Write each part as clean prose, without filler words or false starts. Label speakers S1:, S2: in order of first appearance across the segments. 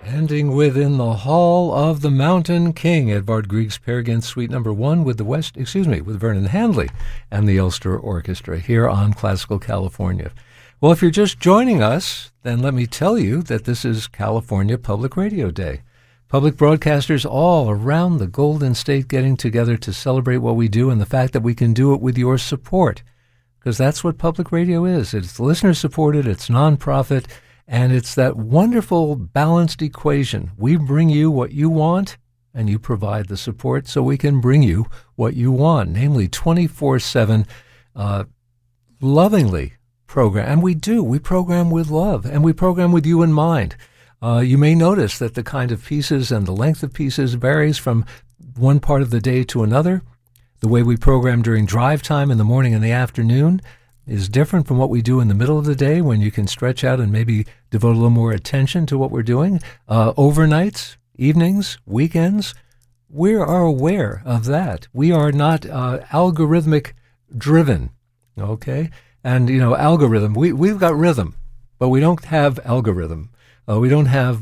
S1: Ending with In the Hall of the Mountain King, Edvard Grieg's Peer Gynt Suite Number 1 with with Vernon Handley and the Ulster Orchestra here on Classical California. Well, if you're just joining us, then let me tell you that this is California Public Radio Day. Public broadcasters all around the Golden State getting together to celebrate what we do and the fact that we can do it with your support, because that's what public radio is. It's listener-supported, it's nonprofit, and it's that wonderful balanced equation. We bring you what you want, and you provide the support so we can bring you what you want, namely 24/7, lovingly program. And we do. We program with love, and we program with you in mind. You may notice that the kind of pieces and the length of pieces varies from one part of the day to another. The way we program during drive time in the morning and the afternoon is different from what we do in the middle of the day when you can stretch out and maybe devote a little more attention to what we're doing. Overnights, evenings, weekends, we are aware of that. We are not algorithmic driven, okay? And, algorithm, we've got rhythm, but we don't have algorithm. We don't have,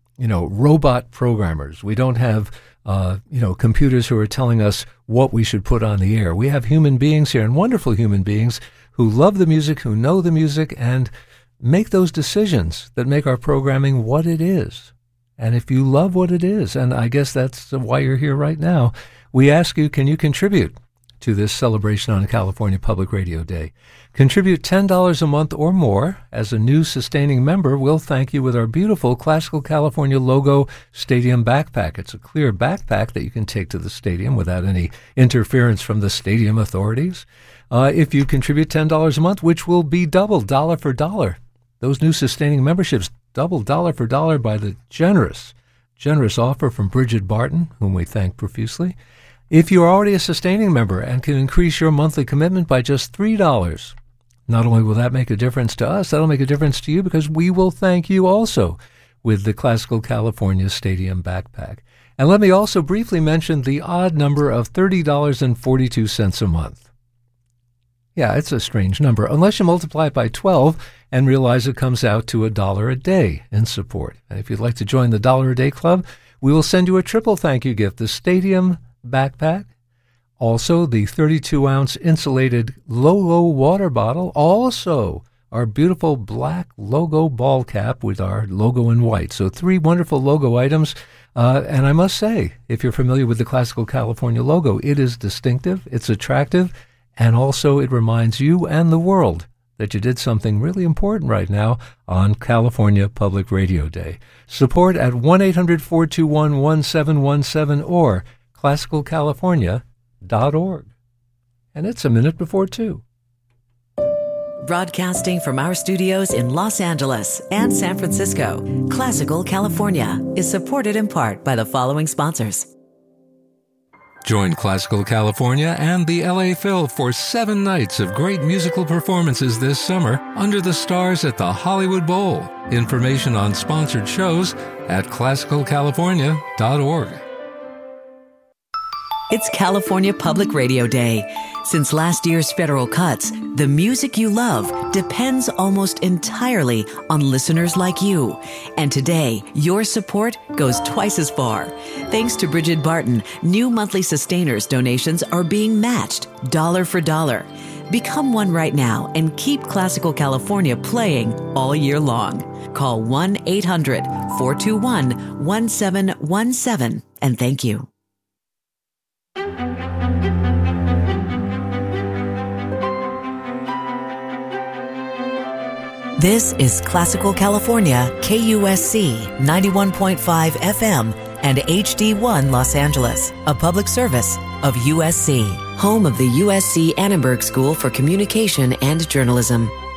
S1: robot programmers. We don't have, computers who are telling us what we should put on the air. We have human beings here, and wonderful human beings who love the music, who know the music, and make those decisions that make our programming what it is. And if you love what it is, and I guess that's why you're here right now, we ask you, can you contribute to this celebration on California Public Radio Day? Contribute $10 a month or more. As a new sustaining member, we'll thank you with our beautiful Classical California logo stadium backpack. It's a clear backpack that you can take to the stadium without any interference from the stadium authorities. If you contribute $10 a month, which will be double, dollar for dollar. Those new sustaining memberships, double, dollar for dollar by the generous offer from Bridget Barton, whom we thank profusely. If you are already a sustaining member and can increase your monthly commitment by just $3, not only will that make a difference to us, that'll make a difference to you because we will thank you also with the Classical California Stadium Backpack. And let me also briefly mention the odd number of $30.42 a month. Yeah, it's a strange number, unless you multiply it by 12 and realize it comes out to $1 a day in support. And if you'd like to join the $1 a day club, we will send you a triple thank you gift, the Stadium Backpack, also the 32-ounce insulated logo water bottle, also our beautiful black logo ball cap with our logo in white. So 3 wonderful logo items. And I must say, if you're familiar with the Classical California logo, it is distinctive, it's attractive, and also it reminds you and the world that you did something really important right now on California Public Radio Day. Support at 1-800-421-1717 or classicalcalifornia.org. And it's a minute before 2.
S2: Broadcasting from our studios in Los Angeles and San Francisco, Classical California is supported in part by the following sponsors.
S1: Join Classical California and the LA Phil for 7 nights of great musical performances this summer under the stars at the Hollywood Bowl. Information on sponsored shows at classicalcalifornia.org.
S2: It's California Public Radio Day. Since last year's federal cuts, the music you love depends almost entirely on listeners like you. And today, your support goes twice as far. Thanks to Bridget Barton, new monthly sustainers donations are being matched dollar for dollar. Become one right now and keep Classical California playing all year long. Call 1-800-421-1717 and thank you. This is Classical California, KUSC 91.5 FM and HD1 Los Angeles, a public service of USC, home of the USC Annenberg School for Communication and Journalism.